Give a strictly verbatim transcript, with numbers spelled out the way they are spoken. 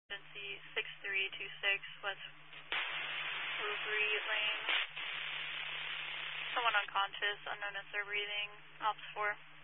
Emergency six three two six West Woodbury Lane. Someone unconscious, unknown as their breathing. Ops four.